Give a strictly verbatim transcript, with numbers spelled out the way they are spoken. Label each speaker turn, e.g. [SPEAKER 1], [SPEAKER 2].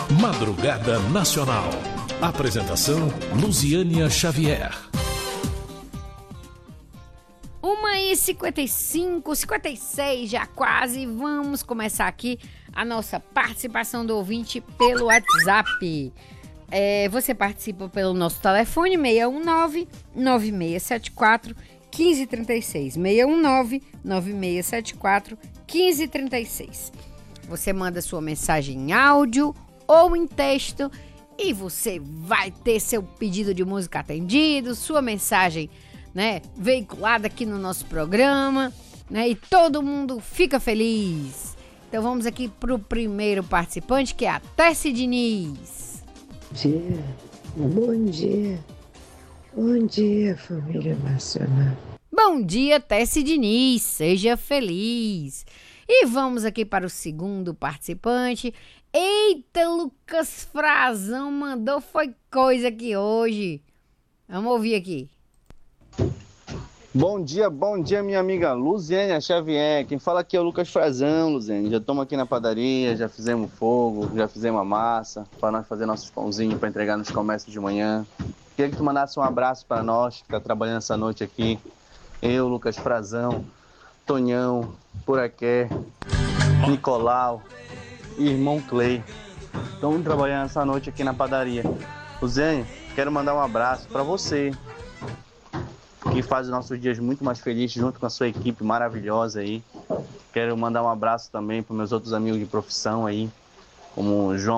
[SPEAKER 1] Madrugada Nacional. Apresentação Luziânia Xavier.
[SPEAKER 2] uma e cinquenta e cinco, cinquenta e seis já quase. Vamos começar aqui a nossa participação do ouvinte pelo WhatsApp. É, você participa pelo nosso telefone seis um nove, nove seis sete quatro, um cinco três seis. seis um nove, nove seis sete quatro, um cinco três seis. Você manda sua mensagem em áudio ou em texto e você vai ter seu pedido de música atendido, sua mensagem, né, veiculada aqui no nosso programa, né, e todo mundo fica feliz. Então vamos aqui pro primeiro participante, que é a Tessie Diniz.
[SPEAKER 3] Bom dia, bom dia, bom dia, família nacional.
[SPEAKER 2] Bom dia, Tessie Diniz, seja feliz. E vamos aqui para o segundo participante. Eita, Lucas Frazão mandou foi coisa aqui hoje. Vamos ouvir aqui.
[SPEAKER 4] Bom dia, bom dia, minha amiga Luziânia Xavier. Quem fala aqui é o Lucas Frazão, Luziânia. Já estamos aqui na padaria, já fizemos fogo, já fizemos a massa para nós fazer nossos pãozinhos para entregar nos comércios de manhã. Queria que tu mandasse um abraço para nós, que está trabalhando essa noite aqui. Eu, Lucas Frazão, Tonhão, Puraqué, Nicolau e irmão Clay. Estamos trabalhando essa noite aqui na padaria. Luziânia, quero mandar um abraço para você, que faz os nossos dias muito mais felizes junto com a sua equipe maravilhosa aí. Quero mandar um abraço também para meus outros amigos de profissão aí, como o João